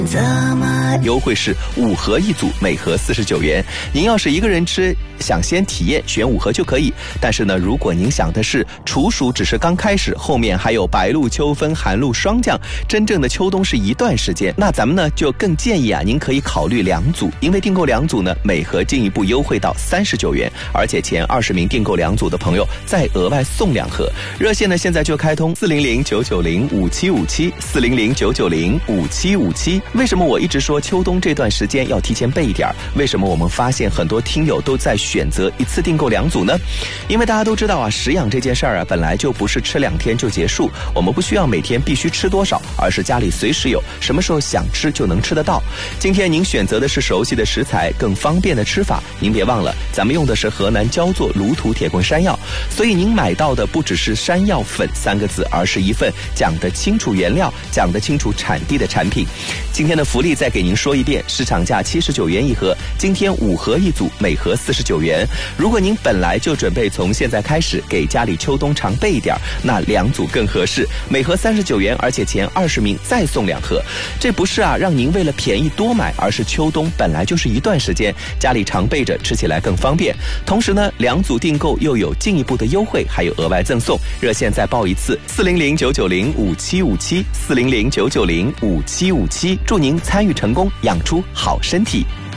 优惠是5盒一组，每盒49元。您要是一个人吃，想先体验，选5盒就可以。但是呢，如果您想的是处暑只是刚开始，后面还有白露、秋分、寒露霜降，真正的秋冬是一段时间，那咱们呢就更建议您可以考虑2组，因为订购2组呢，每盒进一步优惠到39元，而且前20名订购2组的朋友再额外送2盒。热线呢现在就开通400-990-5757，400-990-5757。为什么我一直说秋冬这段时间要提前备一点？为什么我们发现很多听友都在选择一次订购2组呢？因为大家都知道食养这件事儿本来就不是吃2天就结束，我们不需要每天必须吃多少，而是家里随时有，什么时候想吃就能吃得到。今天您选择的是熟悉的食材，更方便的吃法，您别忘了咱们用的是河南焦作卤土铁棍山药，所以您买到的不只是山药粉3个字，而是一份讲得清楚原料、讲得清楚产地的产品。今天的福利再给您说一遍，市场价79元一盒，今天5盒一组，每盒49元。如果您本来就准备从现在开始给家里秋冬常备一点，那2组更合适，每盒39元，而且前20名再送2盒。这不是让您为了便宜多买，而是秋冬本来就是一段时间，家里常备着吃起来更方便。同时呢，2组订购又有进一步的优惠，还有额外赠送。热线再报一次，400-990-5757，400-990-5757，祝您参与成功，养出好身体。